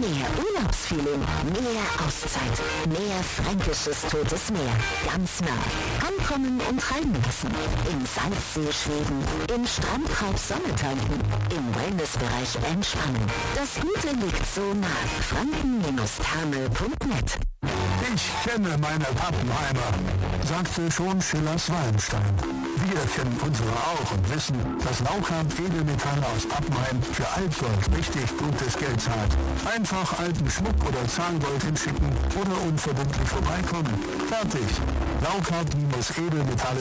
Mehr Urlaubsfeeling, mehr Auszeit, mehr fränkisches Totes Meer. Ganz nah. Ankommen und treiben lassen. Im Salzsee schweben, im Strandkorb Sonne tanken, im Wellnessbereich entspannen. Das Gute liegt so nah. Franken-Therme.net. Ich kenne meine Pappenheimer, sagte schon Schillers Wallenstein. Wir kennen unsere auch und wissen, dass Laukart Edelmetall aus Pappenheim für Altgold richtig gutes Geld zahlt. Einfach alten Schmuck oder Zahngold hinschicken oder unverbindlich vorbeikommen. Fertig. Laukart-Edelmetalle